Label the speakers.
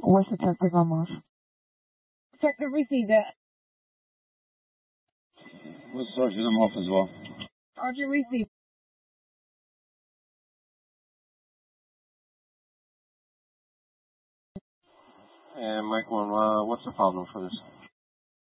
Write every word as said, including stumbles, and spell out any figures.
Speaker 1: What's detective almost?
Speaker 2: Detective received that.
Speaker 3: What's Sergeant? I'm off as well.
Speaker 2: Sergeant received.
Speaker 3: And Mike one, uh, what's the problem for this?